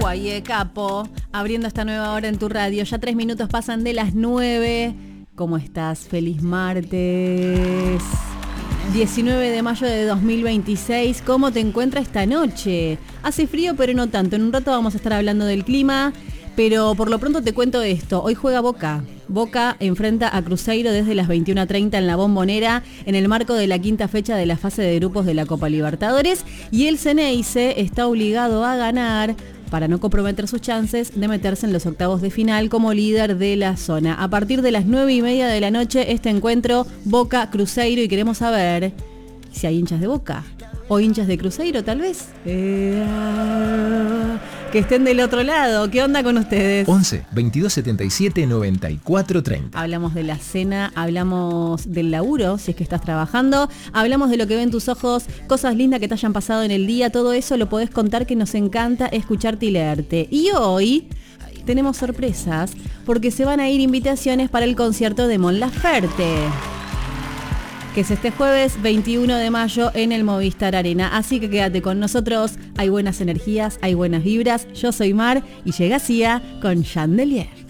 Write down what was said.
Guaye, capo, abriendo esta nueva hora en tu radio. Ya 3 minutos pasan de las 9. ¿Cómo estás? Feliz martes. 19 de mayo de 2026. ¿Cómo te encuentras esta noche? Hace frío, pero no tanto. En un rato vamos a estar hablando del clima, pero por lo pronto te cuento esto. Hoy juega Boca. Boca enfrenta a Cruzeiro desde las 21:30 en la Bombonera en el marco de la quinta fecha de la fase de grupos de la Copa Libertadores, y el Ceneice está obligado a ganar para no comprometer sus chances de meterse en los octavos de final como líder de la zona. A partir de las 9:30 de la noche, este encuentro Boca-Cruzeiro, y queremos saber si hay hinchas de Boca o hinchas de Cruzeiro, tal vez. Que estén del otro lado. ¿Qué onda con ustedes? 11 22 77 94 30. Hablamos de la cena, hablamos del laburo, si es que estás trabajando, hablamos de lo que ven tus ojos, cosas lindas que te hayan pasado en el día, todo eso lo podés contar, que nos encanta escucharte y leerte. Y hoy tenemos sorpresas porque se van a ir invitaciones para el concierto de Mon Laferte, que es este jueves 21 de mayo en el Movistar Arena. Así que quédate con nosotros, hay buenas energías, hay buenas vibras. Yo soy Mar y llega Sia con Chandelier.